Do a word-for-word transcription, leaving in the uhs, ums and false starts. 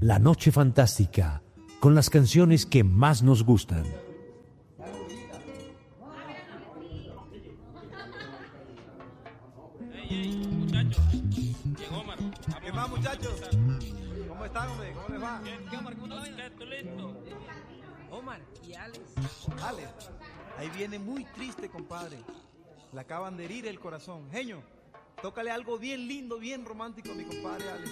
La Noche Fantástica, con las canciones que más nos gustan. Llegó Omar. ¿Qué más, muchachos? ¿Cómo están, hombre? ¿Cómo les va? ¿Qué Omar? ¿Cómo está? ¿Tú listo? Omar y Alex. Alex, ahí viene muy triste, compadre. Le acaban de herir el corazón. Genio, tócale algo bien lindo, bien romántico a mi compadre Alex.